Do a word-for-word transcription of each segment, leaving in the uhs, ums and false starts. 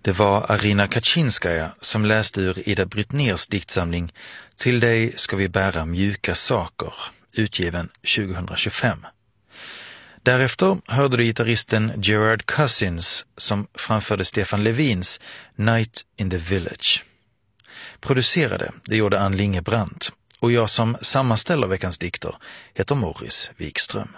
Det var Arina Kaczynskaja som läste ur Ida Brytners diktsamling Till dig ska vi bära mjuka saker, utgiven tjugohundratjugofem. Därefter hörde du gitarristen Gerard Cousins som framförde Stefan Levins Night in the Village. Producerade, det gjorde Ann Lingebrandt, och jag som sammanställer veckans dikter heter Morris Wikström.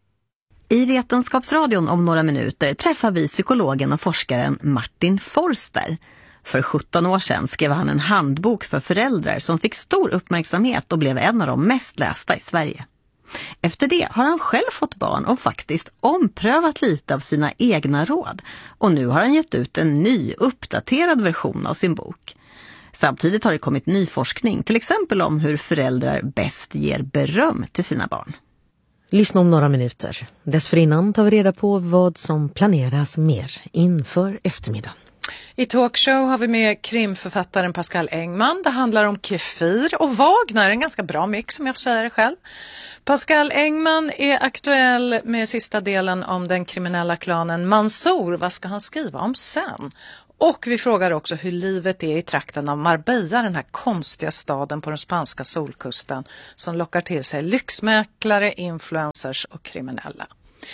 I Vetenskapsradion om några minuter träffar vi psykologen och forskaren Martin Forster. För sjutton år sedan skrev han en handbok för föräldrar som fick stor uppmärksamhet och blev en av de mest lästa i Sverige. Efter det har han själv fått barn och faktiskt omprövat lite av sina egna råd. Och nu har han gett ut en ny, uppdaterad version av sin bok. Samtidigt har det kommit ny forskning, till exempel om hur föräldrar bäst ger beröm till sina barn. Lyssna om några minuter. Dessförinnan tar vi reda på vad som planeras mer inför eftermiddagen. I talkshow har vi med krimförfattaren Pascal Engman. Det handlar om Kefir och Wagner, en ganska bra mix som jag får säga det själv. Pascal Engman är aktuell med sista delen om den kriminella klanen Mansour. Vad ska han skriva om sen? Och vi frågar också hur livet är i trakten av Marbella, den här konstiga staden på den spanska solkusten som lockar till sig lyxmäklare, influencers och kriminella.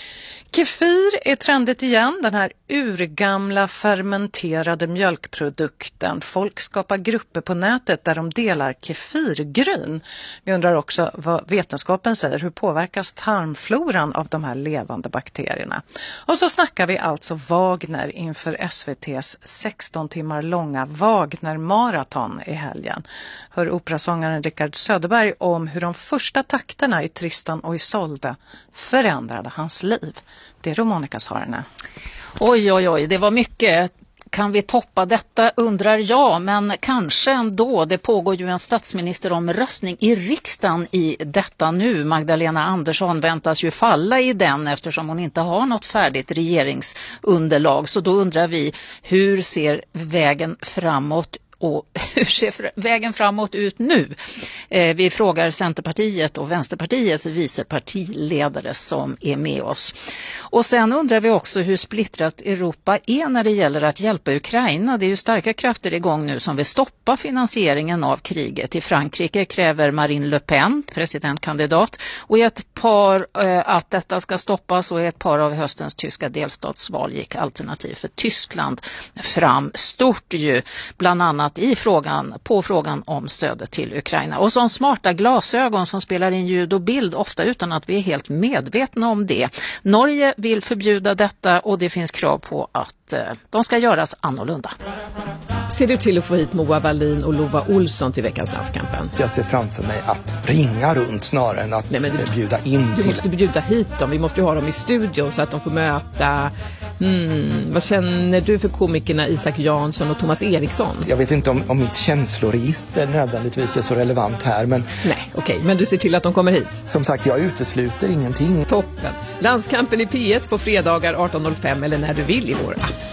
Kefir är trendigt igen, den här urgamla fermenterade mjölkprodukten. Folk skapar grupper på nätet där de delar kefirgryn. Vi undrar också vad vetenskapen säger, hur påverkas tarmfloran av de här levande bakterierna. Och så snackar vi alltså Wagner inför S V T:s sexton timmar långa Wagner-maraton i helgen. Hör operasångaren Rickard Söderberg om hur de första takterna i Tristan och Isolde förändrade hans liv. Det är Romonika Sarne. Oj, oj, oj, det var mycket. Kan vi toppa detta undrar jag, men kanske ändå. Det pågår ju en statsministeromröstning i riksdagen i detta nu. Magdalena Andersson väntas ju falla i den eftersom hon inte har något färdigt regeringsunderlag. Så då undrar vi, hur ser vägen framåt och hur ser vägen framåt ut nu? Eh, vi frågar Centerpartiet och Vänsterpartiets vice partiledare som är med oss. Och sen undrar vi också hur splittrat Europa är när det gäller att hjälpa Ukraina. Det är ju starka krafter igång nu som vill stoppa finansieringen av kriget. I Frankrike kräver Marine Le Pen, presidentkandidat, och i ett par eh, att detta ska stoppas, och i ett par av höstens tyska delstatsval gick Alternativ för Tyskland fram stort ju, bland annat i frågan, på frågan om stödet till Ukraina. Och som smarta glasögon som spelar in ljud och bild, ofta utan att vi är helt medvetna om det. Norge vill förbjuda detta och det finns krav på att eh, de ska göras annorlunda. Ser du till att få hit Moa Wallin och Lova Olsson till veckans landskampen? Jag ser framför mig att ringa runt snarare än att Nej, men du, bjuda in du till... Du måste bjuda hit dem. Vi måste ju ha dem i studion så att de får möta... Hmm, vad känner du för komikerna Isak Jansson och Thomas Eriksson? Jag vet inte om, om mitt känsloregister nödvändigtvis är så relevant här, men... Nej, okej. Okay, men du ser till att de kommer hit? Som sagt, jag utesluter ingenting. Toppen. Landskampen i P ett på fredagar arton noll fem eller när du vill i vår app.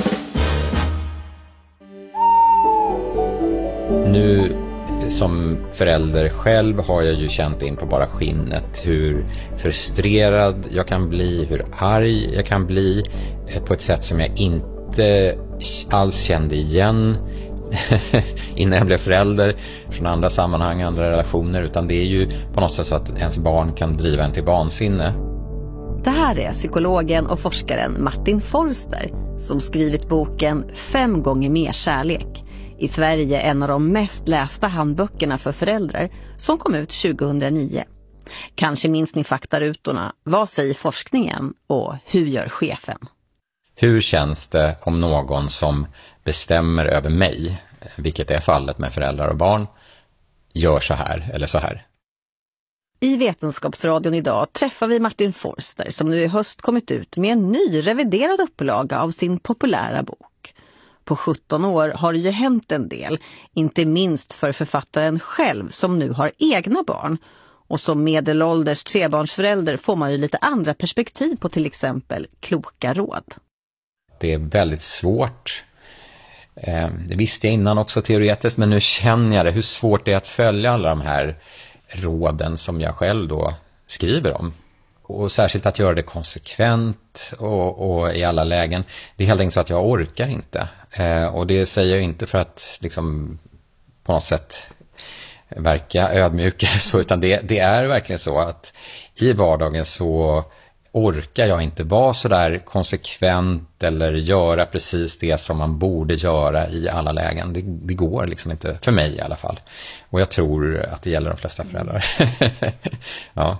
Nu som förälder själv har jag ju känt in på bara skinnet hur frustrerad jag kan bli, hur arg jag kan bli på ett sätt som jag inte alls kände igen innan jag blev förälder från andra sammanhang, andra relationer, utan det är ju på något sätt så att ens barn kan driva en till vansinne. Det här är psykologen och forskaren Martin Forster som skrivit boken Fem gånger mer kärlek. I Sverige en av de mest lästa handböckerna för föräldrar som kom ut tjugohundranio. Kanske minns ni faktarutorna. Vad säger forskningen och hur gör chefen? Hur känns det om någon som bestämmer över mig, vilket är fallet med föräldrar och barn, gör så här eller så här? I Vetenskapsradion idag träffar vi Martin Forster som nu i höst kommit ut med en ny reviderad upplaga av sin populära bok. På sjutton år har det ju hänt en del, inte minst för författaren själv som nu har egna barn. Och som medelålders trebarnsförälder får man ju lite andra perspektiv på till exempel kloka råd. Det är väldigt svårt. Det visste jag innan också teoretiskt, men nu känner jag det, hur svårt det är att följa alla de här råden som jag själv då skriver om. och särskilt att göra det konsekvent och, och i alla lägen. Det är helt enkelt så att jag orkar inte. Eh, och det säger jag inte för att liksom på något sätt verka ödmjuk så, utan det, det är verkligen så att i vardagen så orkar jag inte vara så där konsekvent eller göra precis det som man borde göra i alla lägen. Det, det går liksom inte, för mig i alla fall. Och jag tror att det gäller de flesta föräldrar. Ja.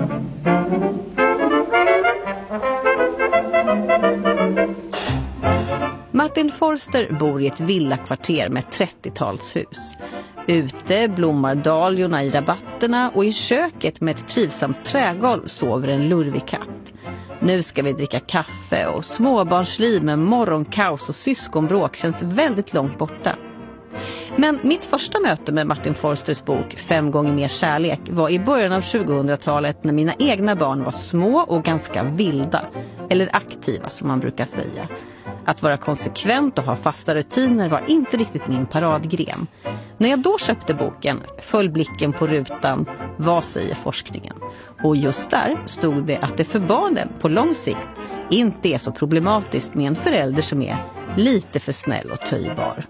Martin Forster bor i ett villakvarter med trettiotalshus. Ute blommar dahliorna i rabatterna och i köket med ett trivsamt trägolv sover en lurvig katt. Nu ska vi dricka kaffe och småbarnsliv med morgonkaos och syskonbråk känns väldigt långt borta. Men mitt första möte med Martin Forsters bok Fem gånger mer kärlek var i början av tjugohundratalet när mina egna barn var små och ganska vilda, eller aktiva som man brukar säga. Att vara konsekvent och ha fasta rutiner var inte riktigt min paradgren. När jag då köpte boken föll blicken på rutan Vad säger forskningen? Och just där stod det att det för barnen på lång sikt inte är så problematiskt med en förälder som är lite för snäll och töjbar.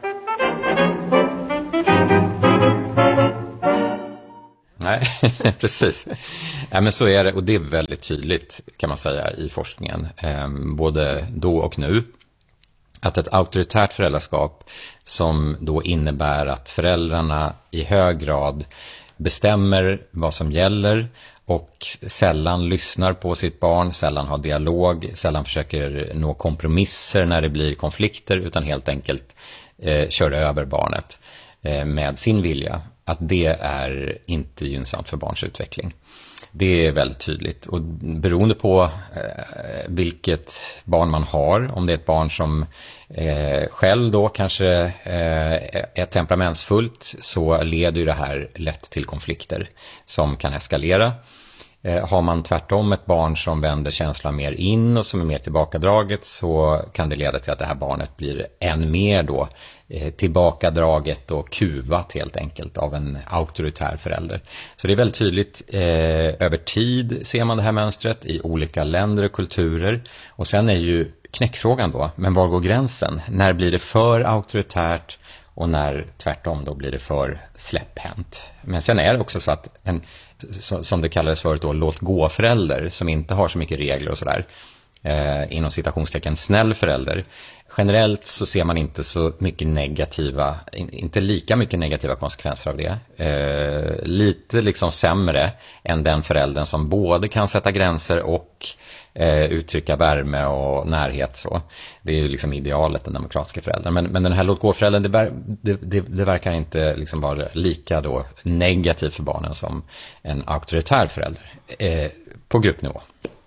Nej, precis. Ja, men så är det, och det är väldigt tydligt kan man säga i forskningen, eh, både då och nu, att ett auktoritärt föräldraskap som då innebär att föräldrarna i hög grad bestämmer vad som gäller och sällan lyssnar på sitt barn, sällan har dialog, sällan försöker nå kompromisser när det blir konflikter, utan helt enkelt eh, kör över barnet eh, med sin vilja. Att det är inte gynnsamt för barns utveckling. Det är väldigt tydligt. Och beroende på eh, vilket barn man har, om det är ett barn som eh, själv då kanske eh, är temperamentsfullt, så leder ju det här lätt till konflikter som kan eskalera. Eh, har man tvärtom ett barn som vänder känslan mer in och som är mer tillbakadraget, så kan det leda till att det här barnet blir än mer då eh, tillbakadraget och kuvat helt enkelt av en auktoritär förälder. Så det är väldigt tydligt, eh, över tid ser man det här mönstret i olika länder och kulturer. Och sen är ju knäckfrågan då, men var går gränsen? När blir det för auktoritärt? Och när tvärtom då blir det för släpphänt. Men sen är det också så att en, som det kallades förut då, låt gå förälder som inte har så mycket regler och sådär, eh, inom citationstecken snäll förälder. Generellt så ser man inte så mycket negativa, inte lika mycket negativa konsekvenser av det. Eh, lite liksom sämre än den föräldern som både kan sätta gränser och eh, uttrycka värme och närhet. Så. Det är ju liksom idealet, den demokratiska föräldern. Men, men den här låtgåföräldern, det, det, det, det verkar inte liksom vara lika då negativ för barnen som en auktoritär förälder eh, på gruppnivå.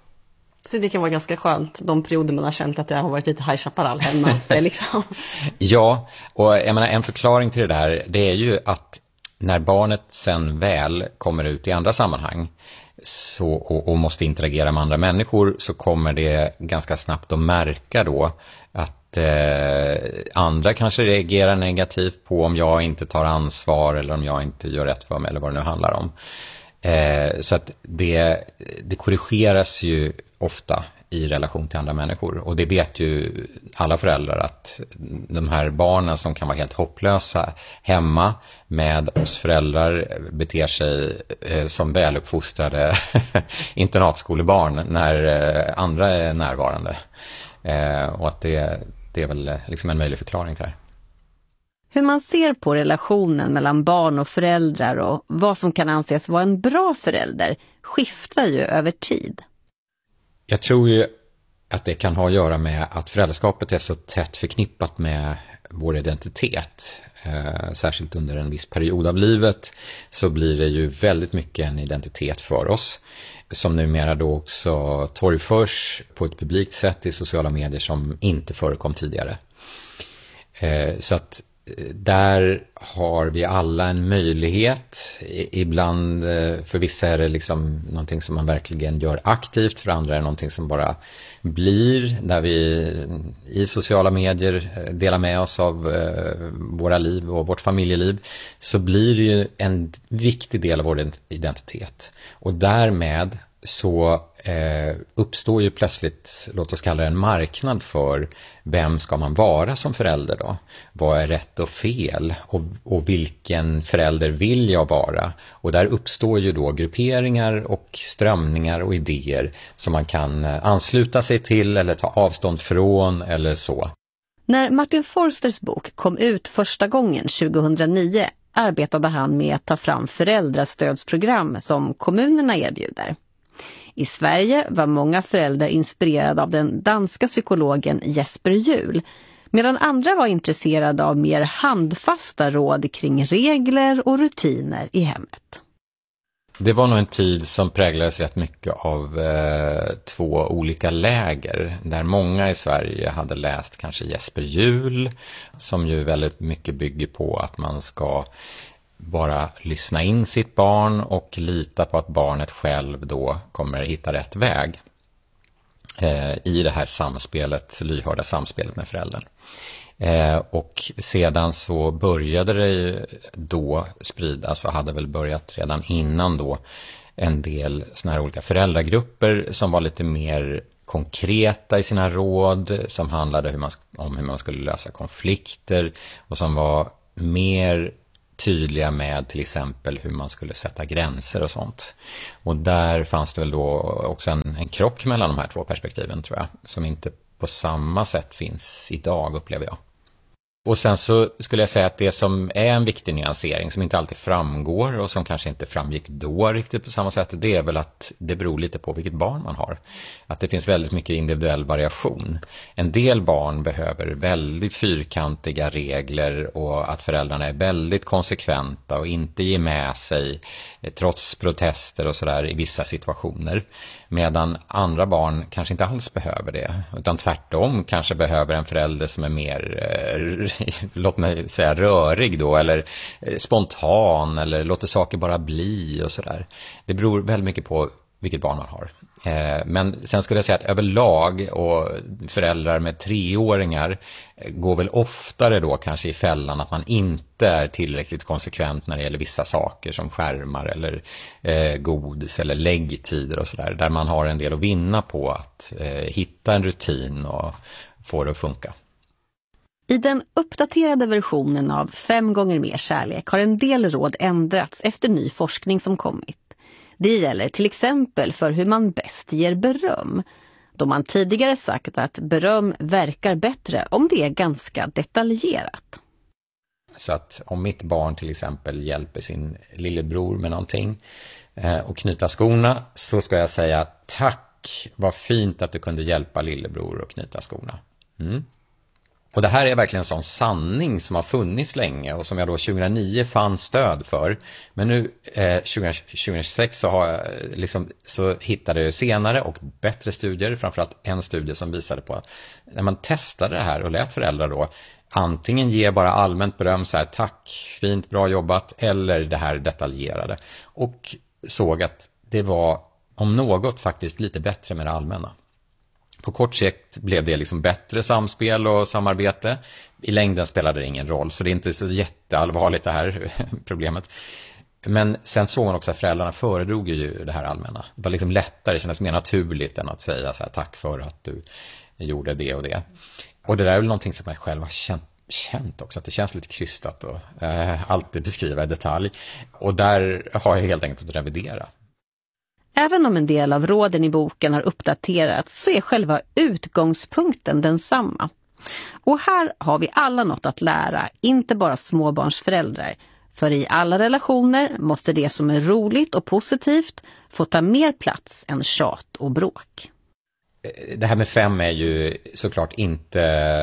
Så det kan vara ganska skönt de perioder man har känt att det har varit lite High Chaparral hemma. Det liksom. Ja, och jag menar, en förklaring till det där, det är ju att när barnet sen väl kommer ut i andra sammanhang så, och, och måste interagera med andra människor, så kommer det ganska snabbt att märka då att eh, andra kanske reagerar negativt på om jag inte tar ansvar eller om jag inte gör rätt för mig eller vad det nu handlar om. Eh, så att det, det korrigeras ju ofta i relation till andra människor. Och det vet ju alla föräldrar, att de här barnen som kan vara helt hopplösa hemma med oss föräldrar beter sig eh, som väluppfostrade internatskolebarn när eh, andra är närvarande. Eh, och att det, det är väl liksom en möjlig förklaring till det här. Hur man ser på relationen mellan barn och föräldrar och vad som kan anses vara en bra förälder skiftar ju över tid. Jag tror ju att det kan ha att göra med att föräldraskapet är så tätt förknippat med vår identitet. Eh, särskilt under en viss period av livet så blir det ju väldigt mycket en identitet för oss, som numera då också torgförs på ett publikt sätt i sociala medier som inte förekom tidigare. Eh, så att där har vi alla en möjlighet. Ibland, för vissa är det liksom någonting som man verkligen gör aktivt, för andra är det någonting som bara blir, där vi i sociala medier delar med oss av våra liv och vårt familjeliv, så blir det ju en viktig del av vår identitet. Och därmed så eh, uppstår ju plötsligt, låt oss kalla det en marknad för vem ska man vara som förälder då? Vad är rätt och fel? Och, och vilken förälder vill jag vara? Och där uppstår ju då grupperingar och strömningar och idéer som man kan ansluta sig till eller ta avstånd från eller så. När Martin Forsters bok kom ut första gången tjugohundranio arbetade han med att ta fram föräldrastödsprogram som kommunerna erbjuder. I Sverige var många föräldrar inspirerade av den danska psykologen Jesper Juhl, medan andra var intresserade av mer handfasta råd kring regler och rutiner i hemmet. Det var nog en tid som präglades rätt mycket av eh, två olika läger, där många i Sverige hade läst kanske Jesper Juhl, som ju väldigt mycket bygger på att man ska bara lyssna in sitt barn och lita på att barnet själv då kommer hitta rätt väg eh, i det här samspelet, lyhörda samspelet med föräldern. Eh, och sedan så började det ju då spridas, och hade väl börjat redan innan då, en del såna här olika föräldragrupper som var lite mer konkreta i sina råd, som handlade hur man, om hur man skulle lösa konflikter och som var mer tydliga med till exempel hur man skulle sätta gränser och sånt. Och där fanns det väl då också en, en krock mellan de här två perspektiven, tror jag, som inte på samma sätt finns idag, upplever jag. Och sen så skulle jag säga att det som är en viktig nyansering som inte alltid framgår och som kanske inte framgick då riktigt på samma sätt, det är väl att det beror lite på vilket barn man har. Att det finns väldigt mycket individuell variation. En del barn behöver väldigt fyrkantiga regler och att föräldrarna är väldigt konsekventa och inte ger med sig trots protester och sådär i vissa situationer. Medan andra barn kanske inte alls behöver det, utan tvärtom kanske behöver en förälder som är mer, eh, låt mig säga rörig då, eller eh, spontan, eller låter saker bara bli och sådär. Det beror väldigt mycket på vilket barn man har. Eh, men sen skulle jag säga att överlag, och föräldrar med treåringar går väl oftare då kanske i fällan att man inte är tillräckligt konsekvent när det gäller vissa saker som skärmar eller eh, godis eller läggtider och sådär, där man har en del att vinna på att eh, hitta en rutin och få det att funka. I den uppdaterade versionen av Fem gånger mer kärlek har en del råd ändrats efter ny forskning som kommit. Det gäller till exempel för hur man bäst ger beröm, då man tidigare sagt att beröm verkar bättre om det är ganska detaljerat. Så att om mitt barn till exempel hjälper sin lillebror med någonting eh, och knyta skorna, så ska jag säga tack, vad fint att du kunde hjälpa lillebror att knyta skorna. Mm. Och det här är verkligen en sån sanning som har funnits länge och som jag då tjugohundranio fann stöd för. Men nu eh, tjugo tjugosex så, har jag, liksom, så hittade jag senare och bättre studier, framförallt en studie som visade på att när man testade det här och lät föräldrar då antingen ge bara allmänt beröm, så här tack, fint, bra jobbat, eller det här detaljerade, och såg att det var om något faktiskt lite bättre med det allmänna. På kort sikt blev det liksom bättre samspel och samarbete. I längden spelade det ingen roll, så det är inte så jätteallvarligt det här problemet. Men sen såg man också att föräldrarna föredrog ju det här allmänna. Det var liksom lättare, det kändes mer naturligt än att säga så här, tack för att du gjorde det och det. Och det där är väl någonting som jag själv har känt, känt också, att det känns lite krystat och eh, alltid beskriva i detalj. Och där har jag helt enkelt fått revidera. Även om en del av råden i boken har uppdaterats så är själva utgångspunkten densamma. Och här har vi alla något att lära, inte bara småbarnsföräldrar. För i alla relationer måste det som är roligt och positivt få ta mer plats än tjat och bråk. Det här med fem är ju såklart inte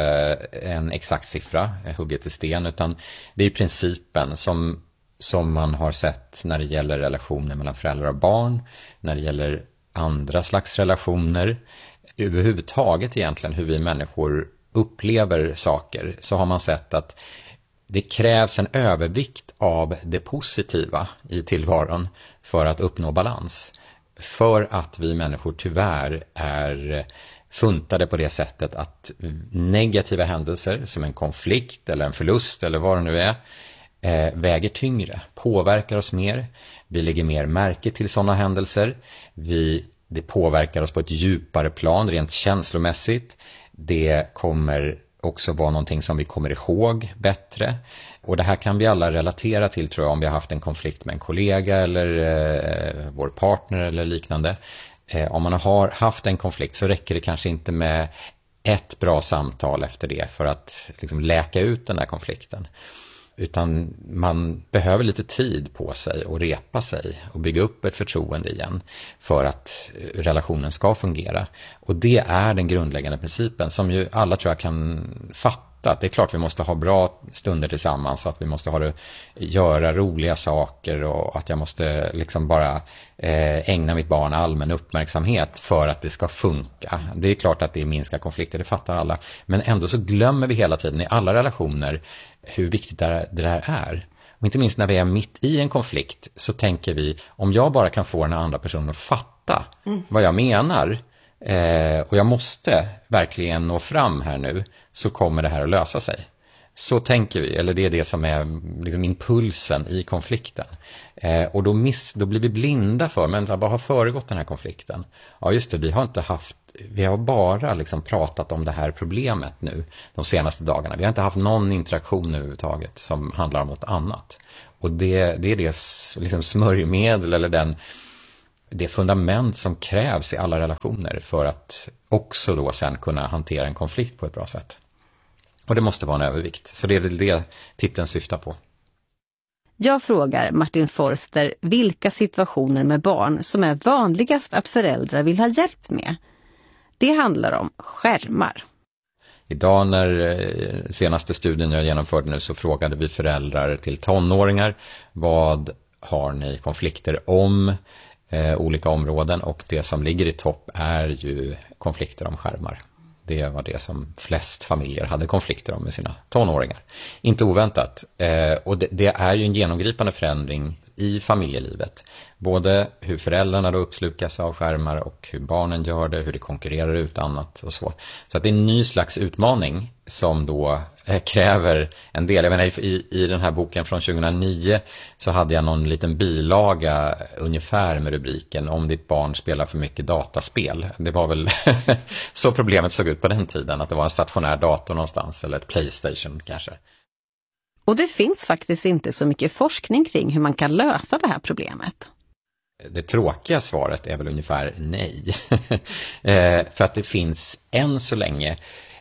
en exakt siffra, hugget i sten, utan det är principen som som man har sett när det gäller relationer mellan föräldrar och barn, när det gäller andra slags relationer, överhuvudtaget egentligen hur vi människor upplever saker, så har man sett att det krävs en övervikt av det positiva i tillvaron för att uppnå balans. För att vi människor tyvärr är funtade på det sättet att negativa händelser som en konflikt eller en förlust eller vad det nu är, eh, väger tyngre, påverkar oss mer. Vi lägger mer märke till sådana händelser. Vi, det påverkar oss på ett djupare plan, rent känslomässigt. Det kommer också vara någonting som vi kommer ihåg bättre. Och det här kan vi alla relatera till, tror jag, om vi har haft en konflikt med en kollega eller eh, vår partner eller liknande. Eh, om man har haft en konflikt så räcker det kanske inte med ett bra samtal efter det för att liksom läka ut den där konflikten. Utan man behöver lite tid på sig och repa sig och bygga upp ett förtroende igen för att relationen ska fungera. Och det är den grundläggande principen som ju alla, tror jag, kan fatta. Det är klart vi måste ha bra stunder tillsammans, och att vi måste ha det, göra roliga saker, och att jag måste liksom bara eh, ägna mitt barn allmän uppmärksamhet för att det ska funka. Det är klart att det minskar konflikter, det fattar alla. Men ändå så glömmer vi hela tiden i alla relationer hur viktigt det där är. Och inte minst när vi är mitt i en konflikt så tänker vi, om jag bara kan få den andra personen att fatta mm. vad jag menar, eh, och jag måste verkligen nå fram här nu, så kommer det här att lösa sig. Så tänker vi, eller det är det som är liksom impulsen i konflikten. Eh, och då, miss, då blir vi blinda för, men vad har föregått den här konflikten? Ja just det, vi har inte haft, vi har bara liksom pratat om det här problemet nu de senaste dagarna. Vi har inte haft någon interaktion överhuvudtaget som handlar om något annat. Och det, det är det liksom smörjmedel eller den, det fundament som krävs i alla relationer för att också då sen kunna hantera en konflikt på ett bra sätt. Och det måste vara en övervikt. Så det är väl det titeln syftar på. Jag frågar Martin Forster vilka situationer med barn som är vanligast att föräldrar vill ha hjälp med. Det handlar om skärmar. Idag när senaste studien jag genomförde nu så frågade vi föräldrar till tonåringar vad har ni konflikter om eh, olika områden, och det som ligger i topp är ju konflikter om skärmar. Det var det som flest familjer hade konflikter om med sina tonåringar. Inte oväntat. Eh, och det, det är ju en genomgripande förändring i familjelivet. Både hur föräldrarna då uppslukas av skärmar och hur barnen gör det, hur det konkurrerar ut annat och så. Så att det är en ny slags utmaning som då eh, kräver en del. Jag menar, i, i den här boken från tjugohundranio så hade jag någon liten bilaga ungefär med rubriken om ditt barn spelar för mycket dataspel. Det var väl så problemet såg ut på den tiden, att det var en stationär dator någonstans eller ett PlayStation kanske. Och det finns faktiskt inte så mycket forskning kring hur man kan lösa det här problemet. Det tråkiga svaret är väl ungefär nej. eh, för att det finns än så länge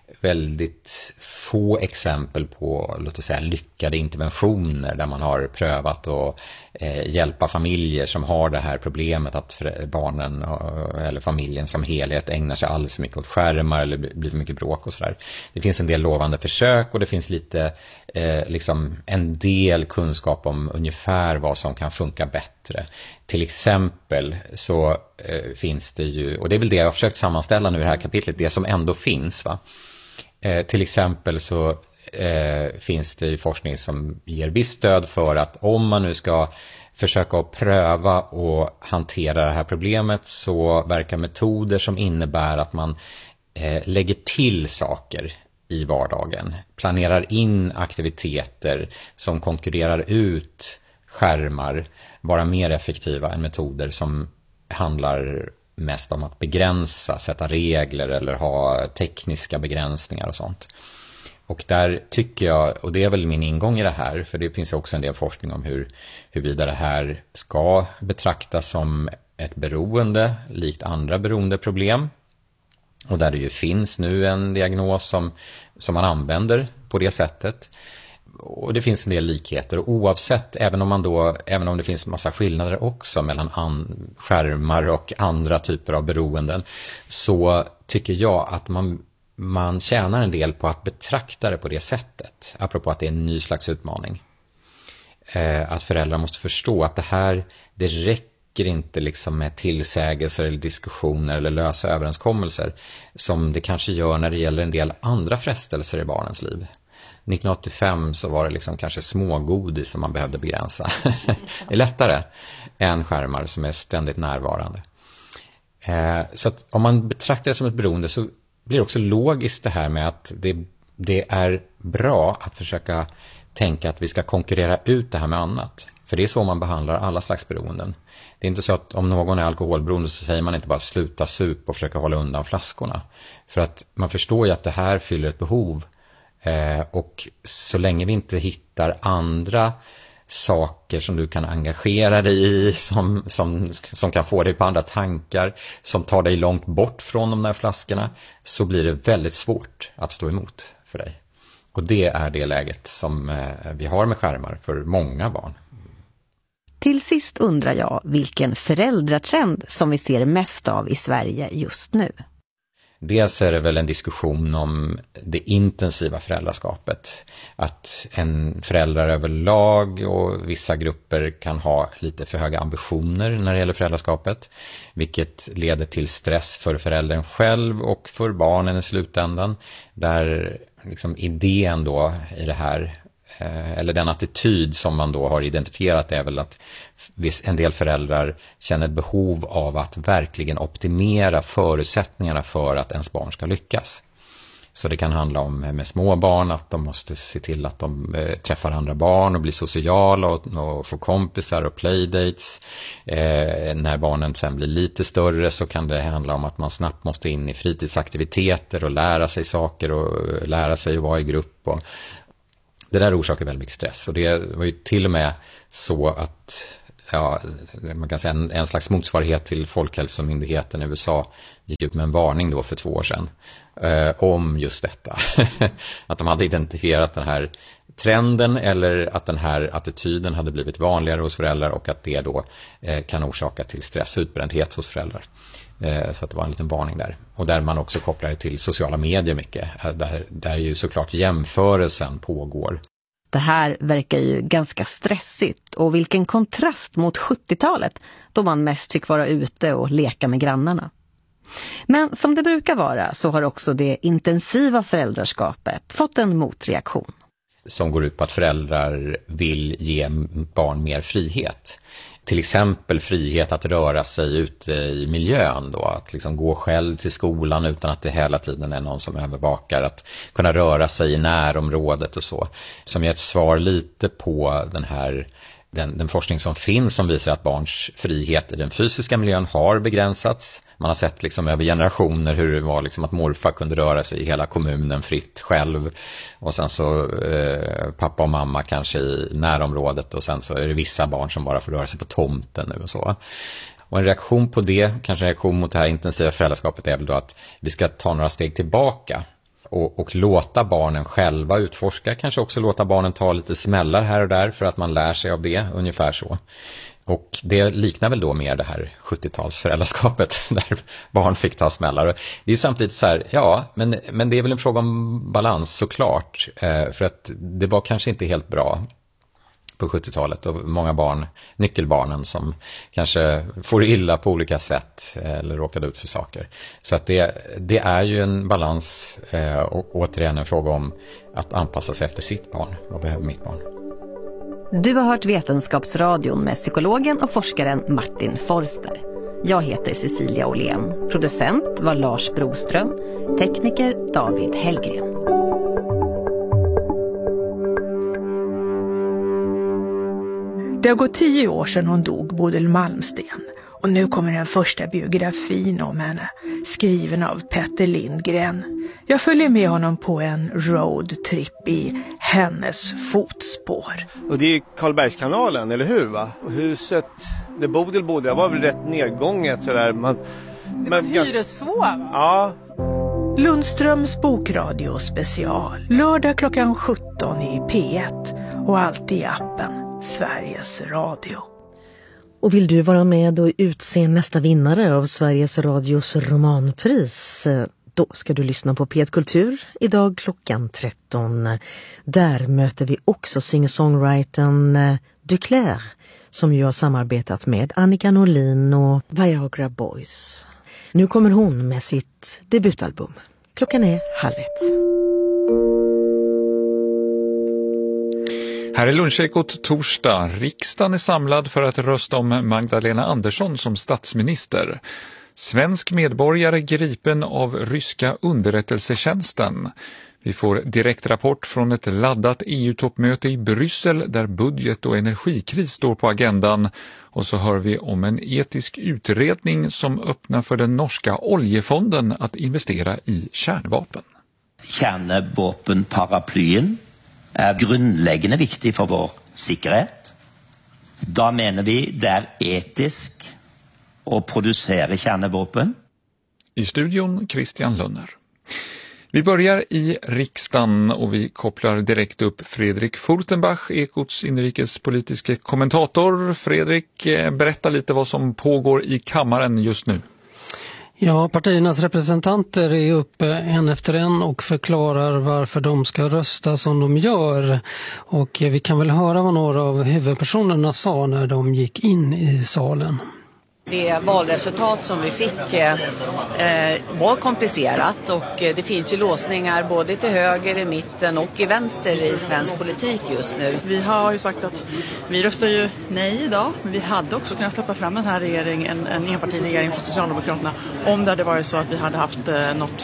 väldigt få exempel på, låt oss säga, lyckade interventioner där man har prövat att eh, hjälpa familjer som har det här problemet att barnen eller familjen som helhet ägnar sig alldeles för mycket åt skärmar eller blir för mycket bråk och sådär. Det finns en del lovande försök och det finns lite eh, liksom en del kunskap om ungefär vad som kan funka bättre. Till exempel så eh, finns det ju, och det är väl det jag har försökt sammanställa nu i det här kapitlet, det som ändå finns va. Eh, till exempel så eh, finns det forskning som ger visst stöd för att om man nu ska försöka att pröva och hantera det här problemet så verkar metoder som innebär att man eh, lägger till saker i vardagen, planerar in aktiviteter som konkurrerar ut skärmar, vara mer effektiva än metoder som handlar mest om att begränsa, sätta regler eller ha tekniska begränsningar och sånt. Och där tycker jag, och det är väl min ingång i det här, för det finns också en del forskning om hur, huruvida det här ska betraktas som ett beroende, likt andra beroendeproblem. Och där det ju finns nu en diagnos som, som man använder på det sättet. Och det finns en del likheter, och oavsett, även om man då, även om det finns massa skillnader också mellan an, skärmar och andra typer av beroenden, så tycker jag att man, man tjänar en del på att betrakta det på det sättet, apropå att det är en ny slags utmaning. Eh, att föräldrar måste förstå att det här, det räcker inte liksom med tillsägelser eller diskussioner eller lösa överenskommelser som det kanske gör när det gäller en del andra frestelser i barnens liv. nittonhundraåttiofem så var det liksom kanske smågodis som man behövde begränsa. Det är lättare än skärmar som är ständigt närvarande. Eh, så att om man betraktar det som ett beroende så blir det också logiskt det här med att det, det är bra att försöka tänka att vi ska konkurrera ut det här med annat. För det är så man behandlar alla slags beroenden. Det är inte så att om någon är alkoholberoende så säger man inte bara sluta sup och försöka hålla undan flaskorna. För att man förstår ju att det här fyller ett behov. Eh, och så länge vi inte hittar andra saker som du kan engagera dig i, som, som, som kan få dig på andra tankar, som tar dig långt bort från de där flaskorna, så blir det väldigt svårt att stå emot för dig. Och det är det läget som eh, vi har med skärmar för många barn. Till sist undrar jag vilken föräldratrend som vi ser mest av i Sverige just nu. Dels är det väl en diskussion om det intensiva föräldraskapet. Att en föräldrar överlag och vissa grupper kan ha lite för höga ambitioner när det gäller föräldraskapet. Vilket leder till stress för föräldern själv och för barnen i slutändan. Där liksom idén då i det här, eller den attityd som man då har identifierat, är väl att en del föräldrar känner ett behov av att verkligen optimera förutsättningarna för att ens barn ska lyckas. Så det kan handla om med små barn att de måste se till att de eh, träffar andra barn och blir sociala och, och får kompisar och playdates. Eh, när barnen sen blir lite större så kan det handla om att man snabbt måste in i fritidsaktiviteter och lära sig saker och lära sig att vara i grupp. Och det där orsakar väldigt mycket stress. Och det var ju till och med så att ja, man kan säga en, en slags motsvarighet till Folkhälsomyndigheten i U S A gick ut med en varning då för två år sedan eh, om just detta. Att de hade identifierat den här trenden eller att den här attityden hade blivit vanligare hos föräldrar och att det då eh, kan orsaka till stress och utbrändhet hos föräldrar. Eh, så att det var en liten varning där. Och där man också kopplar det till sociala medier mycket. Där, där ju såklart jämförelsen pågår. Det här verkar ju ganska stressigt, och vilken kontrast mot sjuttiotalet då man mest fick vara ute och leka med grannarna. Men som det brukar vara så har också det intensiva föräldraskapet fått en motreaktion. Som går ut på att föräldrar vill ge barn mer frihet. Till exempel frihet att röra sig ute i miljön då, att liksom gå själv till skolan utan att det hela tiden är någon som övervakar, att kunna röra sig i närområdet och så. Som är ett svar lite på den här den, den forskning som finns som visar att barns frihet i den fysiska miljön har begränsats. Man har sett liksom över generationer hur det var liksom att morfar kunde röra sig i hela kommunen fritt själv. Och sen så eh, pappa och mamma kanske i närområdet. Och sen så är det vissa barn som bara får röra sig på tomten nu och så. Och en reaktion på det, kanske en reaktion mot det här intensiva föräldraskapet, är väl då att vi ska ta några steg tillbaka. Och, och låta barnen själva utforska. Kanske också låta barnen ta lite smällar här och där för att man lär sig av det, ungefär så. Och det liknar väl då mer det här sjuttiotalsföräldraskapet där barn fick ta smällar. Och det är samtidigt så här, ja, men, men det är väl en fråga om balans såklart. Eh, för att det var kanske inte helt bra på sjuttiotalet och många barn, nyckelbarnen som kanske får illa på olika sätt eller råkade ut för saker. Så att det, det är ju en balans eh, och återigen en fråga om att anpassa sig efter sitt barn. Vad behöver mitt barn? Du har hört Vetenskapsradion med psykologen och forskaren Martin Forster. Jag heter Cecilia Åhlén. Producent var Lars Broström. Tekniker David Hellgren. Det har gått tio år sedan hon dog, Bodil Malmsten. Och nu kommer den första biografin om henne, skriven av Petter Lindgren. Jag följer med honom på en roadtrip i hennes fotspår. Och det är Karlbergskanalen, eller hur va? Och huset där Bodil bodde, var väl rätt nedgånget sådär. Man, det var hyrestvå va? Ja. Lundströms bokradio special. Lördag klockan sjutton i P ett och alltid i appen Sveriges Radio. Och vill du vara med och utse nästa vinnare av Sveriges Radios romanpris, då ska du lyssna på P ett Kultur idag klockan tretton. Där möter vi också singer-songwritern Duclair som ju har samarbetat med Annika Norlin och Viagra Boys. Nu kommer hon med sitt debutalbum. Klockan är halv ett. Här är Lunchekot torsdag. Riksdagen är samlad för att rösta om Magdalena Andersson som statsminister. Svensk medborgare gripen av ryska underrättelsetjänsten. Vi får direkt rapport från ett laddat E U-toppmöte i Bryssel där budget- och energikris står på agendan. Och så hör vi om en etisk utredning som öppnar för den norska oljefonden att investera i kärnvapen. Kärnvapenparaplyen är grundläggande viktig för vår säkerhet. Då menar vi det är etiskt att producera kärnvapen. I studion Christian Lönner. Vi börjar i riksdagen och vi kopplar direkt upp Fredrik Furtenbach, Ekots inrikespolitiska kommentator. Fredrik, berätta lite vad som pågår i kammaren just nu. Ja, partiernas representanter är uppe en efter en och förklarar varför de ska rösta som de gör. Och vi kan väl höra vad några av huvudpersonerna sa när de gick in i salen. Det valresultat som vi fick eh, var komplicerat och eh, det finns ju låsningar både till höger, i mitten och i vänster i svensk politik just nu. Vi har ju sagt att vi röstar ju nej idag, men vi hade också kunnat släppa fram den här regeringen, en enpartiregering från Socialdemokraterna, om det hade varit så att vi hade haft eh, något,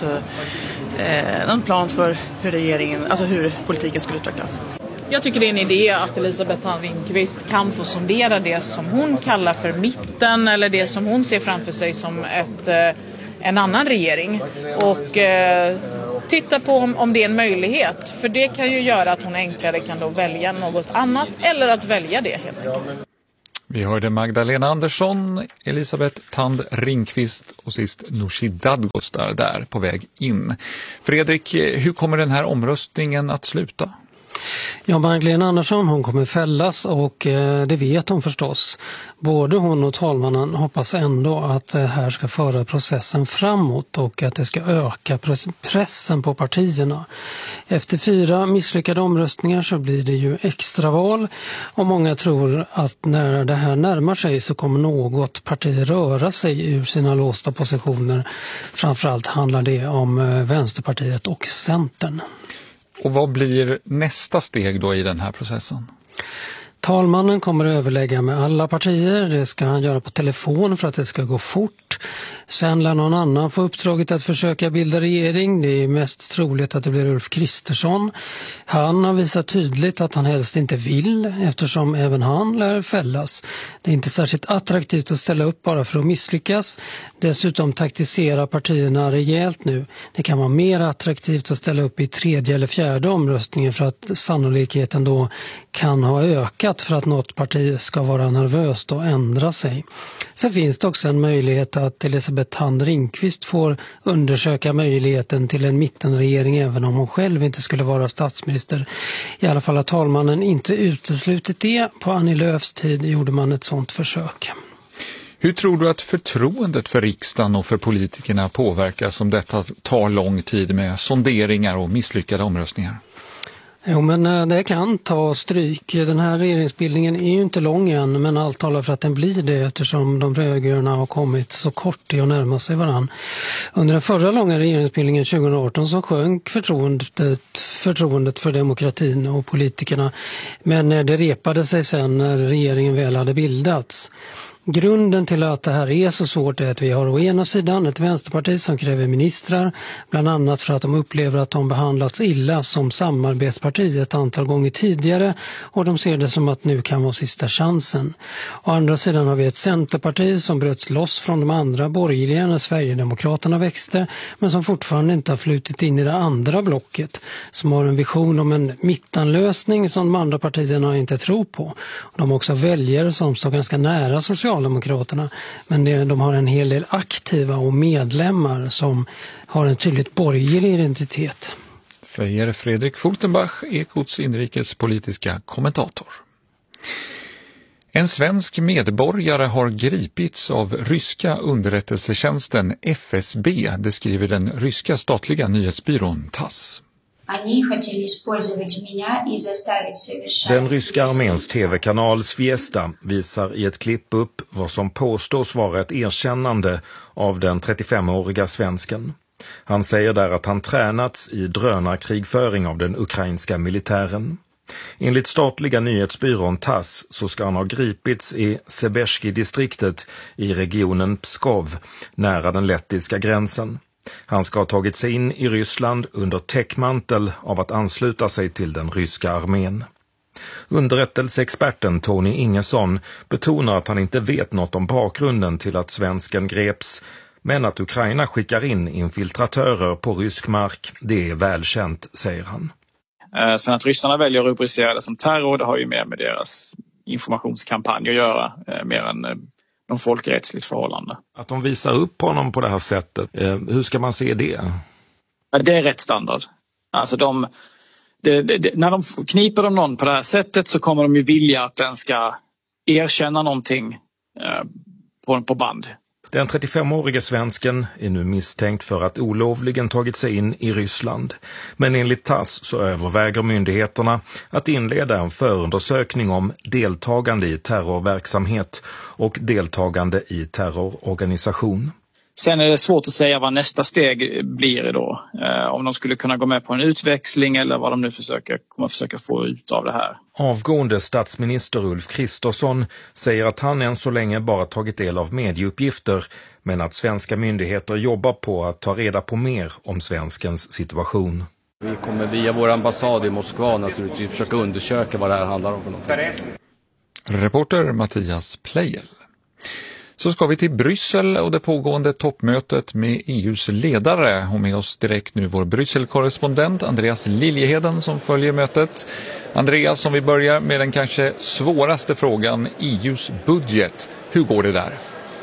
eh, någon plan för hur regeringen, alltså hur politiken skulle utvecklas. Jag tycker det är en idé att Elisabeth Thand Ringqvist kan få sondera det som hon kallar för mitten eller det som hon ser framför sig som ett, en annan regering och eh, titta på om, om det är en möjlighet. För det kan ju göra att hon enklare kan då välja något annat eller att välja det helt enkelt. Vi hörde Magdalena Andersson, Elisabeth Thand Ringqvist och sist Nooshi Dadgostar där på väg in. Fredrik, hur kommer den här omröstningen att sluta? Ja, Magdalena Andersson, hon kommer fällas och eh, det vet hon förstås. Både hon och talmannen hoppas ändå att det här ska föra processen framåt och att det ska öka press- pressen på partierna. Efter fyra misslyckade omröstningar så blir det ju extraval och många tror att när det här närmar sig så kommer något parti röra sig ur sina låsta positioner. Framförallt handlar det om eh, Vänsterpartiet och Centern. Och vad blir nästa steg då i den här processen? Talmannen kommer att överlägga med alla partier. Det ska han göra på telefon för att det ska gå fort. Sen lär någon annan få uppdraget att försöka bilda regering. Det är mest troligt att det blir Ulf Kristersson. Han har visat tydligt att han helst inte vill eftersom även han lär fällas. Det är inte särskilt attraktivt att ställa upp bara för att misslyckas. Dessutom taktiserar partierna rejält nu. Det kan vara mer attraktivt att ställa upp i tredje eller fjärde omröstningen för att sannolikheten då kan ha ökat för att något parti ska vara nervöst och ändra sig. Sen finns det också en möjlighet att Elisabeth Thand Ringqvist får undersöka möjligheten till en mittenregering även om hon själv inte skulle vara statsminister. I alla fall har talmannen inte uteslutit det. På Annie Lööfs tid gjorde man ett sådant försök. Hur tror du att förtroendet för riksdagen och för politikerna påverkas om detta tar lång tid med sonderingar och misslyckade omröstningar? Jo, men det kan ta stryk. Den här regeringsbildningen är ju inte lång än, men allt talar för att den blir det eftersom de rödgröna har kommit så kort i att närma sig varann. Under den förra långa regeringsbildningen tjugo arton så sjönk förtroendet, förtroendet för demokratin och politikerna, men det repade sig sen när regeringen väl hade bildats. Grunden till att det här är så svårt är att vi har å ena sidan ett vänsterparti som kräver ministrar, bland annat för att de upplever att de behandlats illa som samarbetsparti ett antal gånger tidigare och de ser det som att nu kan vara sista chansen. Å andra sidan har vi ett centerparti som bröts loss från de andra borgerliga när Sverigedemokraterna växte, men som fortfarande inte har flutit in i det andra blocket, som har en vision om en mittenlösning som de andra partierna inte tror på. De har också väljare som står ganska nära social Socialdemokraterna, men de har en hel del aktiva och medlemmar som har en tydligt borgerlig identitet. Säger Fredrik Furtenbach, Ekots inrikespolitiska kommentator. En svensk medborgare har gripits av ryska underrättelsetjänsten F S B, det skriver den ryska statliga nyhetsbyrån Tass. Den ryska arméns tv-kanal Zvezda visar i ett klipp upp vad som påstås vara ett erkännande av den trettiofemåriga svensken. Han säger där att han tränats i drönarkrigföring av den ukrainska militären. Enligt statliga nyhetsbyrån Tass så ska han ha gripits i Seberski-distriktet i regionen Pskov nära den lettiska gränsen. Han ska ha tagit sig in i Ryssland under täckmantel av att ansluta sig till den ryska armén. Underrättelseexperten Tony Ingesson betonar att han inte vet något om bakgrunden till att svensken greps, men att Ukraina skickar in infiltratörer på rysk mark, det är välkänt, säger han. Eh, sen att ryssarna väljer att rubricera det som terror, det har ju mer med deras informationskampanj att göra, eh, mer än eh, någon folkrättsligt förhållande. Att de visar upp honom på det här sättet, eh, hur ska man se det? Ja, det är rätt standard. Alltså de, det, det, det, när de kniper de någon på det här sättet så kommer de ju vilja att den ska erkänna någonting eh, på, på band. Den trettiofemårige svensken är nu misstänkt för att olovligen tagit sig in i Ryssland. Men enligt Tass så överväger myndigheterna att inleda en förundersökning om deltagande i terrorverksamhet och deltagande i terrororganisation. Sen är det svårt att säga vad nästa steg blir då. Eh, om de skulle kunna gå med på en utväxling eller vad de nu försöker, kommer försöka få ut av det här. Avgående statsminister Ulf Kristersson säger att han än så länge bara tagit del av medieuppgifter, men att svenska myndigheter jobbar på att ta reda på mer om svenskens situation. Vi kommer via vår ambassad i Moskva naturligtvis försöka undersöka vad det här handlar om för något. Reporter Mattias Pleijel. Så ska vi till Bryssel och det pågående toppmötet med E U:s ledare. Och med oss direkt nu vår Bryssel-korrespondent Andreas Liljeheden som följer mötet. Andreas, om vi börjar med den kanske svåraste frågan, E U:s budget. Hur går det där?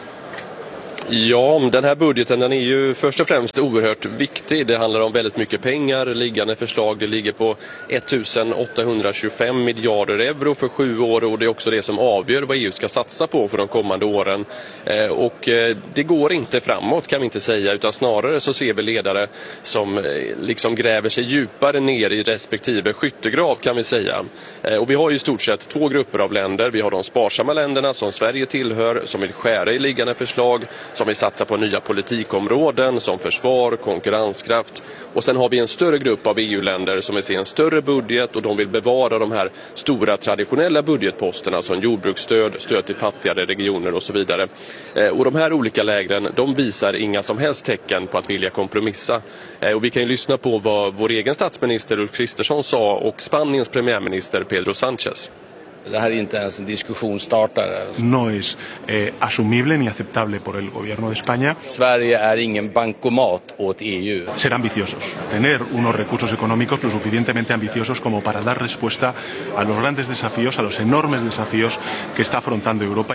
Ja, den här budgeten den är ju först och främst oerhört viktig. Det handlar om väldigt mycket pengar. Liggande förslag det ligger på ettusen åttahundratjugofem miljarder euro för sju år och det är också det som avgör vad E U ska satsa på för de kommande åren. Eh, och eh, det går inte framåt kan vi inte säga, utan snarare så ser vi ledare som eh, liksom gräver sig djupare ner i respektive skyttegrav kan vi säga. Eh, och vi har ju i stort sett två grupper av länder. Vi har de sparsamma länderna som Sverige tillhör som vill skära i liggande förslag, som vill satsa på nya politikområden som försvar, konkurrenskraft. Och sen har vi en större grupp av E U-länder som vill se en större budget och de vill bevara de här stora traditionella budgetposterna som jordbruksstöd, stöd till fattigare regioner och så vidare. Eh, och de här olika lägren, de visar inga som helst tecken på att vilja kompromissa. Eh, och vi kan ju lyssna på vad vår egen statsminister Ulf Kristersson sa och Spaniens premiärminister Pedro Sánchez. Det här är inte ens en diskussionsstartare. No es eh, asumible ni aceptable por el gobierno de España. Sverige är ingen bankomat åt E U. Ser ambiciosos, tener unos recursos económicos lo suficientemente ambiciosos como para dar respuesta a los grandes desafíos, a los enormes desafíos que está afrontando Europa.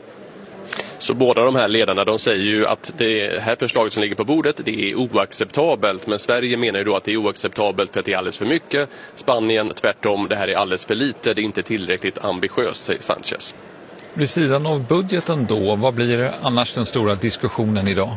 Så båda de här ledarna de säger ju att det här förslaget som ligger på bordet det är oacceptabelt. Men Sverige menar ju då att det är oacceptabelt för att det är alldeles för mycket. Spanien tvärtom, det här är alldeles för lite, det är inte tillräckligt ambitiöst, säger Sánchez. Vid sidan av budgeten då, vad blir annars den stora diskussionen idag?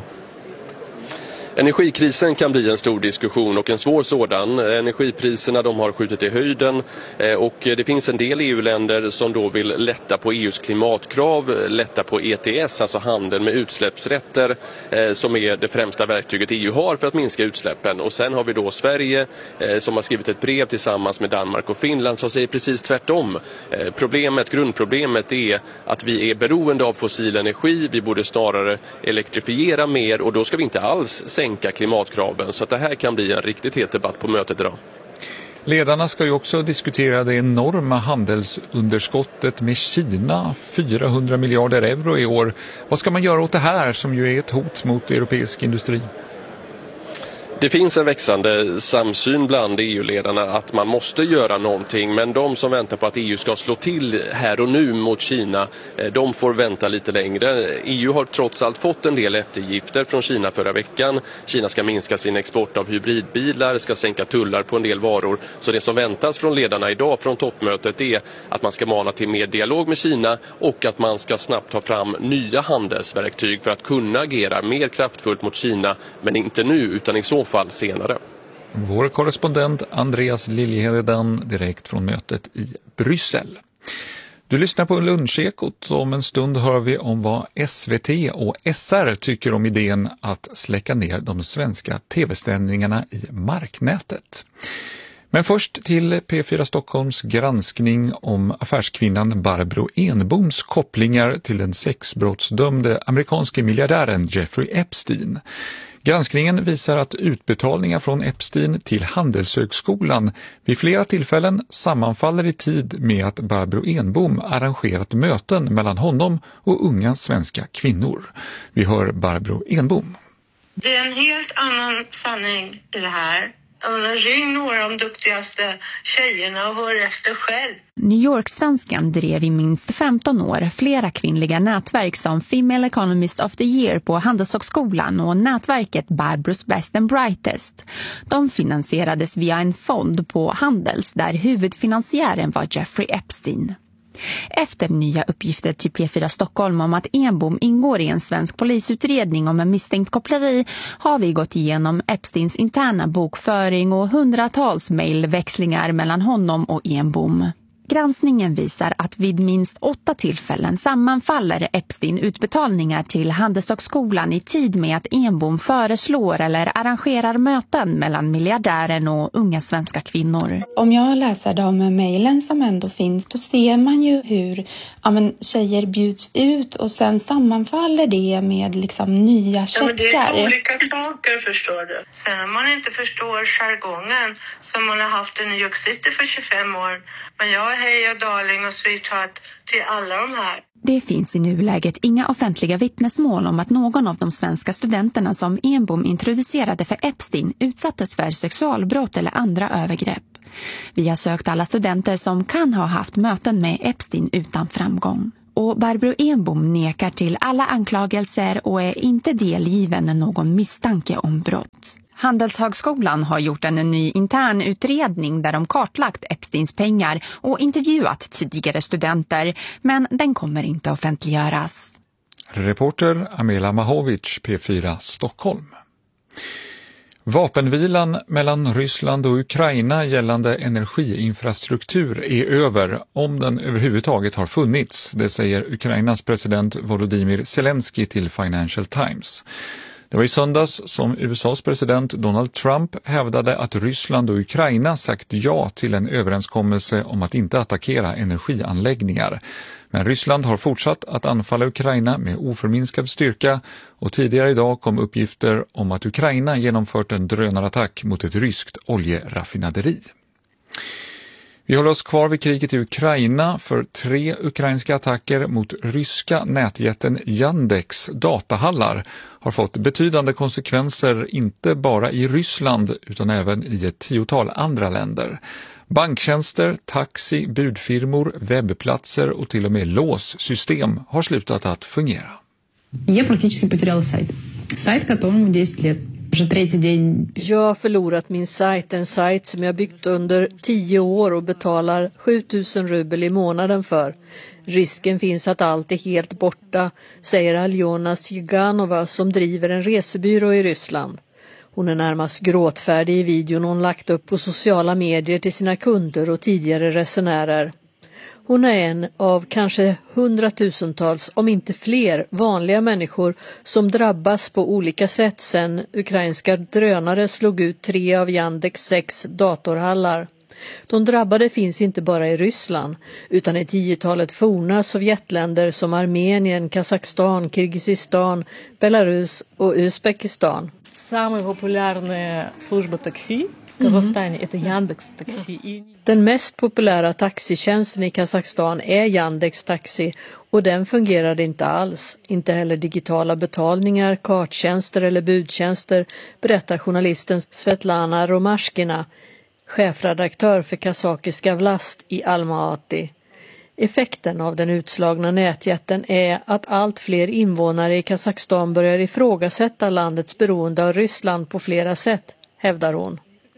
Energikrisen kan bli en stor diskussion och en svår sådan. Energipriserna de har skjutit i höjden och det finns en del E U-länder som då vill lätta på E U:s klimatkrav, lätta på E T S, alltså handel med utsläppsrätter som är det främsta verktyget E U har för att minska utsläppen. Och sen har vi då Sverige som har skrivit ett brev tillsammans med Danmark och Finland som säger precis tvärtom. Problemet, grundproblemet är att vi är beroende av fossil energi, vi borde snarare elektrifiera mer och då ska vi inte alls sänka klimatkraven. Så att det här kan bli en riktigt het debatt på mötet idag. Ledarna ska ju också diskutera det enorma handelsunderskottet med Kina, fyrahundra miljarder euro i år. Vad ska man göra åt det här som ju är ett hot mot europeisk industri? Det finns en växande samsyn bland E U-ledarna att man måste göra någonting, men de som väntar på att E U ska slå till här och nu mot Kina, de får vänta lite längre. E U har trots allt fått en del eftergifter från Kina förra veckan. Kina ska minska sin export av hybridbilar, ska sänka tullar på en del varor. Så det som väntas från ledarna idag från toppmötet är att man ska mana till mer dialog med Kina och att man ska snabbt ta fram nya handelsverktyg för att kunna agera mer kraftfullt mot Kina, men inte nu utan i så fall senare. Vår korrespondent Andreas Liljeheden direkt från mötet i Bryssel. Du lyssnar på Lunchekot och om en stund hör vi om vad S V T och S R tycker om idén att släcka ner de svenska tv-sändningarna i marknätet. Men först till P fyra Stockholms granskning om affärskvinnan Barbro Enboms kopplingar till den sexbrottsdömde amerikanske miljardären Jeffrey Epstein. Granskningen visar att utbetalningar från Epstein till Handelshögskolan vid flera tillfällen sammanfaller i tid med att Barbro Enbom arrangerat möten mellan honom och unga svenska kvinnor. Vi hör Barbro Enbom. Det är en helt annan sanning i det här. Ring några av de duktigaste tjejerna och hör efter själv. New York-svenskan drev i minst femton år flera kvinnliga nätverk som Female Economist of the Year på Handelshögskolan och nätverket Barbro's Best and Brightest. De finansierades via en fond på Handels där huvudfinansiären var Jeffrey Epstein. Efter nya uppgifter till P fyra Stockholm om att Enbom ingår i en svensk polisutredning om en misstänkt koppleri har vi gått igenom Epsteins interna bokföring och hundratals mejlväxlingar mellan honom och Enbom. Granskningen visar att vid minst åtta tillfällen sammanfaller Epstein utbetalningar till Handelshögskolan i tid med att Enbom föreslår eller arrangerar möten mellan miljardären och unga svenska kvinnor. Om jag läser de mejlen som ändå finns, då ser man ju hur ja, men, tjejer bjuds ut och sen sammanfaller det med liksom nya checkar. Ja, men det är olika saker, förstår du. Sen om man inte förstår jargongen som man har haft i New York City för tjugofem år. Men jag är hej och darling och sweetheart till alla de här. Det finns i nuläget inga offentliga vittnesmål om att någon av de svenska studenterna som Enbom introducerade för Epstein utsattes för sexualbrott eller andra övergrepp. Vi har sökt alla studenter som kan ha haft möten med Epstein utan framgång. Och Barbro Enbom nekar till alla anklagelser och är inte delgiven någon misstanke om brott. Handelshögskolan har gjort en ny intern utredning där de kartlagt Epsteins pengar och intervjuat tidigare studenter, men den kommer inte offentliggöras. Reporter Amela Mahovic, P fyra Stockholm. Vapenvilan mellan Ryssland och Ukraina gällande energiinfrastruktur är över, om den överhuvudtaget har funnits. Det säger Ukrainas president Volodymyr Zelensky till Financial Times. Det var i söndags som U S A:s president Donald Trump hävdade att Ryssland och Ukraina sagt ja till en överenskommelse om att inte attackera energianläggningar. Men Ryssland har fortsatt att anfalla Ukraina med oförminskad styrka och tidigare idag kom uppgifter om att Ukraina genomfört en drönarattack mot ett ryskt oljeraffinaderi. Vi håller oss kvar vid kriget i Ukraina för tre ukrainska attacker mot ryska nätjätten Yandex datahallar har fått betydande konsekvenser inte bara i Ryssland utan även i ett tiotal andra länder. Banktjänster, taxi, budfirmor, webbplatser och till och med låssystem har slutat att fungera. Jag praktiskt потеряла сайт. Сайт, которому десять лет. Jag har förlorat min sajt, en sajt som jag byggt under tio år och betalar sjutusen rubel i månaden för. Risken finns att allt är helt borta, säger Aljona Sjiganova som driver en resebyrå i Ryssland. Hon är närmast gråtfärdig i videon hon lagt upp på sociala medier till sina kunder och tidigare resenärer. Hon är en av kanske hundratusentals, om inte fler, vanliga människor som drabbas på olika sätt sedan ukrainska drönare slog ut tre av Yandex sex datorhallar. De drabbade finns inte bara i Ryssland utan i tiotalet forna Sovjetländer som Armenien, Kazakstan, Kirgizistan, Belarus och Uzbekistan. Самая популярная служба такси в Казахстане это Яндекс Такси. Den mest populära taxitjänsten i Kazakstan är Yandex Taxi och den fungerade inte alls. Inte heller digitala betalningar, karttjänster eller budtjänster, berättar journalisten Svetlana Romashkina, chefredaktör för kazakiska Vlast i Almaty. Effekten av den utslagna nätjätten är att allt fler invånare i Kazakstan börjar ifrågasätta landets beroende av Ryssland på flera sätt, hävdar hon.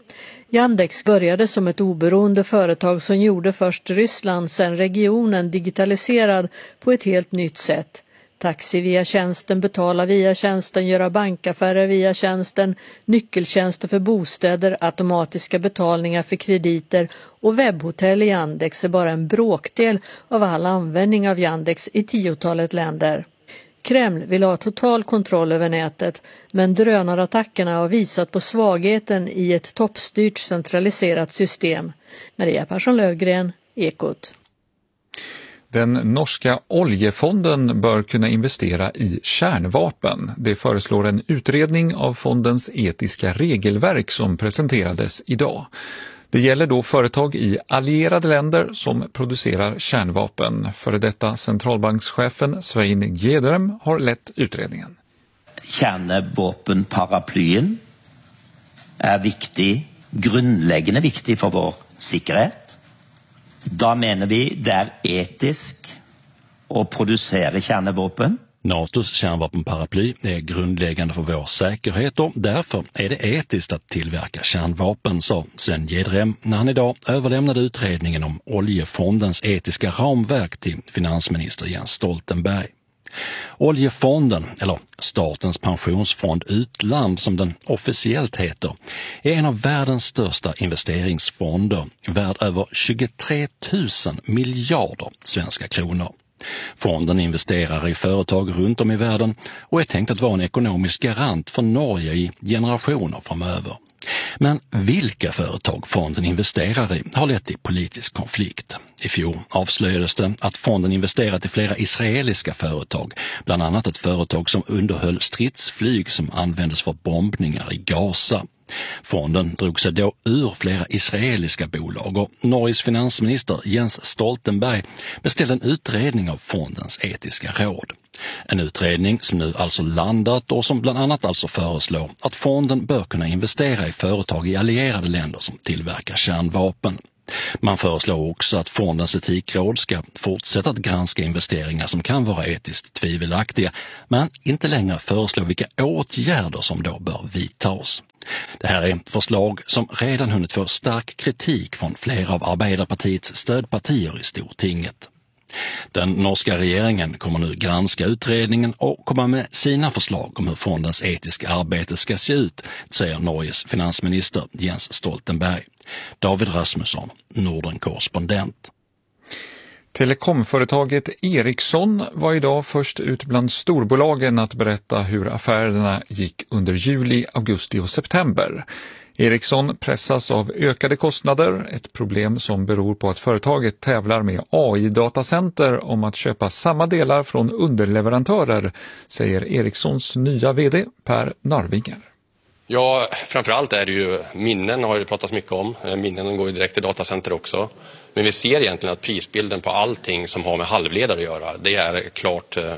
Yandex började som ett oberoende företag som gjorde först Ryssland sen regionen digitaliserad på ett helt nytt sätt. Taxi via tjänsten, betala via tjänsten, göra bankaffärer via tjänsten, nyckeltjänster för bostäder, automatiska betalningar för krediter och webbhotell i Yandex är bara en bråkdel av all användning av Yandex i tiotalet länder. Kreml vill ha total kontroll över nätet, men drönarattackerna har visat på svagheten i ett toppstyrt centraliserat system. Maria Persson Lövgren, Ekot. Den norska oljefonden bör kunna investera i kärnvapen. Det föreslår en utredning av fondens etiska regelverk som presenterades idag. Det gäller då företag i allierade länder som producerar kärnvapen. Före detta centralbankschefen Svein Gjedrem har lett utredningen. Kärnvapenparaplyen är viktig, grundläggande viktig för vår säkerhet. Då menar vi det är etiskt att producera kärnvapen. NATOs kärnvapenparaply är grundläggande för vår säkerhet och därför är det etiskt att tillverka kärnvapen, sa Svein Gjedrem när han idag överlämnade utredningen om oljefondens etiska ramverk till finansminister Jens Stoltenberg. Oljefonden, eller Statens pensionsfond utland som den officiellt heter, är en av världens största investeringsfonder, värd över tjugotre tusen miljarder svenska kronor. Fonden investerar i företag runt om i världen och är tänkt att vara en ekonomisk garant för Norge i generationer framöver. Men vilka företag fonden investerar i har lett till politisk konflikt. I fjol avslöjades det att fonden investerat i flera israeliska företag, bland annat ett företag som underhöll stridsflyg som användes för bombningar i Gaza. Fonden drog sig då ur flera israeliska bolag och Norges finansminister Jens Stoltenberg beställde en utredning av fondens etiska råd. En utredning som nu alltså landat och som bland annat alltså föreslår att fonden bör kunna investera i företag i allierade länder som tillverkar kärnvapen. Man föreslår också att fondens etikråd ska fortsätta att granska investeringar som kan vara etiskt tvivelaktiga, men inte längre föreslå vilka åtgärder som då bör vidtas. Det här är förslag som redan hunnit få stark kritik från flera av Arbeiderpartiets stödpartier i Stortinget. Den norska regeringen kommer nu granska utredningen och komma med sina förslag om hur fondens etiska arbete ska se ut, säger Norges finansminister Jens Stoltenberg. David Rasmusson, Norden-korrespondent. Telekomföretaget Ericsson var idag först ut bland storbolagen att berätta hur affärerna gick under juli, augusti och september. Ericsson pressas av ökade kostnader, ett problem som beror på att företaget tävlar med A I-datacenter om att köpa samma delar från underleverantörer, säger Ericssons nya vd Per Narvinger. Ja, framförallt är det ju minnen har det pratats mycket om. Minnen går ju direkt till datacenter också. Men vi ser egentligen att prisbilden på allting som har med halvledare att göra, det är klart eh,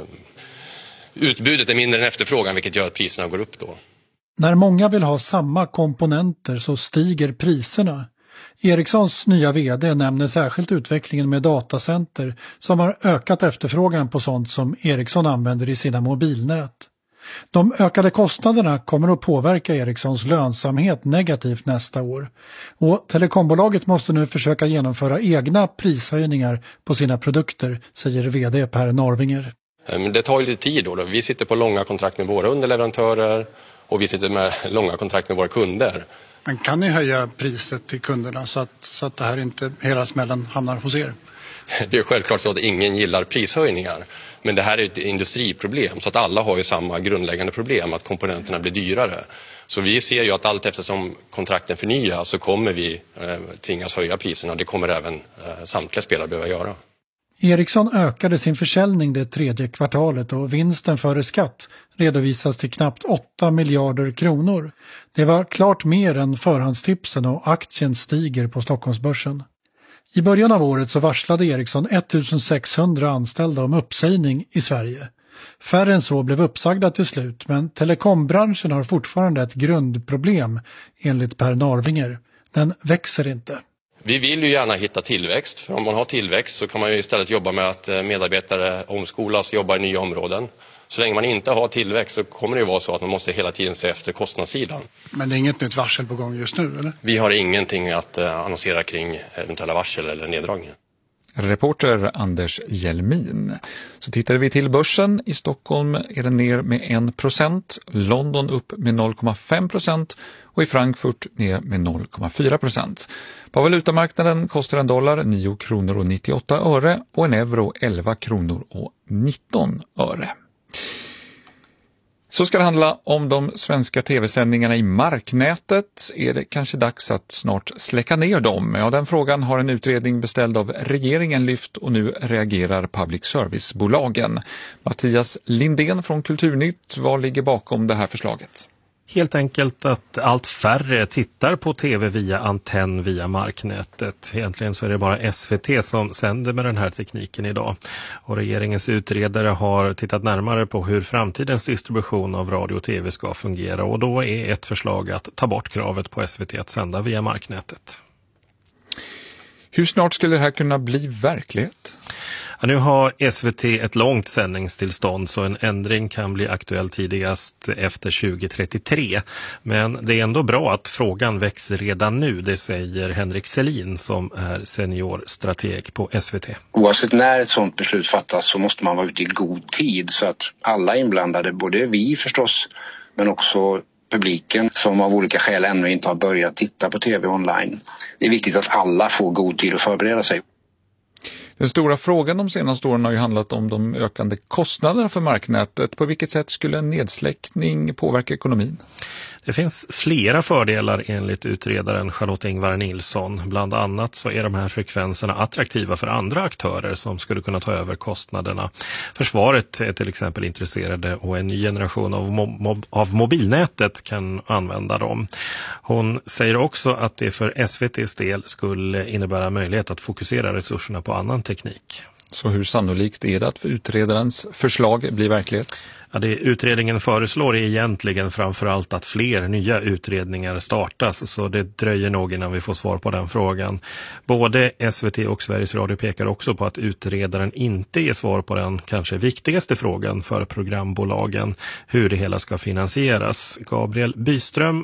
utbudet är mindre än efterfrågan, vilket gör att priserna går upp då. När många vill ha samma komponenter så stiger priserna. Ericssons nya vd nämner särskilt utvecklingen med datacenter som har ökat efterfrågan på sånt som Ericsson använder i sina mobilnät. De ökade kostnaderna kommer att påverka Ericssons lönsamhet negativt nästa år. Och telekombolaget måste nu försöka genomföra egna prishöjningar på sina produkter, säger vd Per Narvinger. Det tar ju lite tid då. Vi sitter på långa kontrakt med våra underleverantörer och vi sitter med långa kontrakt med våra kunder. Men kan ni höja priset till kunderna så att, så att det här inte hela smällen hamnar hos er? Det är självklart så att ingen gillar prishöjningar. Men det här är ett industriproblem så att alla har ju samma grundläggande problem, att komponenterna blir dyrare. Så vi ser ju att allt eftersom kontrakten förnyas så kommer vi eh, tvingas höja priserna. Det kommer även eh, samtliga spelare behöva göra. Ericsson ökade sin försäljning det tredje kvartalet och vinsten före skatt redovisas till knappt åtta miljarder kronor. Det var klart mer än förhandstipsen och aktien stiger på Stockholmsbörsen. I början av året så varslade Ericsson sextonhundra anställda om uppsägning i Sverige. Färre än så blev uppsagda till slut, men telekombranschen har fortfarande ett grundproblem enligt Per Narvinger. Den växer inte. Vi vill ju gärna hitta tillväxt, för om man har tillväxt så kan man ju istället jobba med att medarbetare omskolas och jobba i nya områden. Så länge man inte har tillväxt så kommer det ju vara så att man måste hela tiden se efter kostnadssidan. Men det är inget nytt varsel på gång just nu, eller? Vi har ingenting att annonsera kring eventuella varsel eller neddragningar. Reporter Anders Hjelmin. Så tittade vi till börsen. I Stockholm är den ner med en procent, London upp med noll komma fem procent och i Frankfurt ner med noll komma fyra procent. På valutamarknaden kostar en dollar nio kronor och nittioåtta öre och en euro elva kronor och nitton öre. Så ska det handla om de svenska tv-sändningarna i marknätet. Är det kanske dags att snart släcka ner dem? Ja, den frågan har en utredning beställd av regeringen lyft och nu reagerar public service-bolagen. Mattias Lindén från Kulturnytt, vad ligger bakom det här förslaget? Helt enkelt att allt färre tittar på tv via antenn via marknätet. Egentligen så är det bara S V T som sänder med den här tekniken idag. Och regeringens utredare har tittat närmare på hur framtidens distribution av radio och tv ska fungera. Och då är ett förslag att ta bort kravet på S V T att sända via marknätet. Hur snart skulle det här kunna bli verklighet? Ja, nu har S V T ett långt sändningstillstånd så en ändring kan bli aktuell tidigast efter tjugo trettiotre. Men det är ändå bra att frågan växer redan nu, det säger Henrik Selin som är seniorstrateg på S V T. Oavsett när ett sådant beslut fattas så måste man vara ute i god tid så att alla inblandade, både vi förstås men också publiken som av olika skäl ännu inte har börjat titta på tv online. Det är viktigt att alla får god tid att förbereda sig. Den stora frågan de senaste åren har ju handlat om de ökande kostnaderna för marknätet. På vilket sätt skulle en nedsläckning påverka ekonomin? Det finns flera fördelar enligt utredaren Charlotte Ingvar Nilsson. Bland annat så är de här frekvenserna attraktiva för andra aktörer som skulle kunna ta över kostnaderna. Försvaret är till exempel intresserade och en ny generation av, mo- av mobilnätet kan använda dem. Hon säger också att det för S V T:s del skulle innebära möjlighet att fokusera resurserna på annan teknik. Så hur sannolikt är det att utredarens förslag blir verklighet? Ja, det utredningen föreslår är egentligen framförallt att fler nya utredningar startas, så det dröjer nog innan vi får svar på den frågan. Både S V T och Sveriges Radio pekar också på att utredaren inte ger svar på den kanske viktigaste frågan för programbolagen, hur det hela ska finansieras. Gabriel Byström